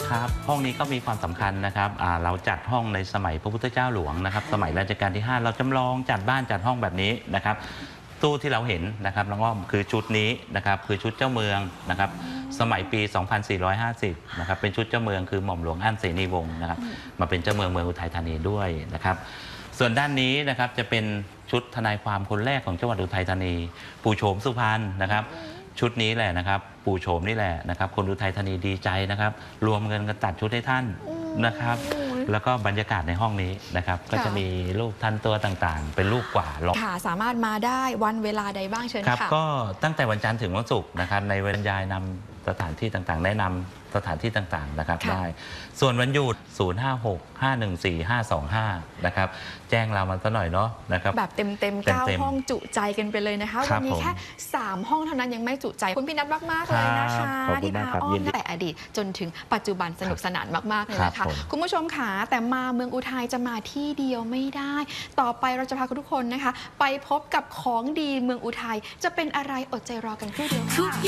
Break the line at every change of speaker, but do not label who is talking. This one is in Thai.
ครับห้องนี้ก็มีความสำคัญนะครับเราจัดห้องในสมัยพระพุทธเจ้าหลวงนะครับสมัยรัชกาลที่ 5เราจำลองจัดบ้านจัดห้องแบบนี้นะครับตู้ที่เราเห็นนะครับน้องอ้อมคือชุดนี้นะครับคือชุดเจ้าเมืองนะครับสมัยปี 2450นะครับเป็นชุดเจ้าเมืองคือหม่อมหลวงอั้นเสนีวงศ์นะครับมาเป็นเจ้าเมืองอุทัยธานีด้วยนะครับส่วนด้านนี้นะครับจะเป็นชุดทนายความคนแรกของจังหวัดอุทัยธานีปู่โฉมสุพรรณนะครับชุดนี้แหละนะครับปู่โฉมนี่แหละนะครับคนอุทัยธานีดีใจนะครับรวมเงินกันตัดชุดให้ท่านนะครับแล้วก็บรรยากาศในห้องนี้นะครับก็จะมีรูปท่านตัวต่างๆเป็นรูปกว่าด
ค่ะสามารถมาได้วันเวลาใดบ้างเชิญค่ะ
ก็ตั้งแต่วันจันทร์ถึงวันศุกร์นะครับในเวลายนำสถานที่ต่างๆแนะนำสถานที่ต่างๆนะครับได้ส่วนวันหยุด056-514-525นะครับแจ้งเรามาสักหน่อยเนาะนะครับ
แบบเต็ม9ห้องจุใจกันไปเลยนะคะวันนี้แค่3ห้องเท่านั้นยังไม่จุใจคุณพี่นัทมากๆเลยนะคะที่พาอ้อมแต่อดีตจนถึงปัจจุบันสนุกสนานมากๆเลยนะคะคุณผู้ชมค่ะแต่มาเมืองอุทัยจะมาที่เดียวไม่ได้ต่อไปเราจะพาทุกคนนะคะไปพบกับของดีเมืองอุทัยจะเป็นอะไรอดใจรอกันครู่เดียวค่ะ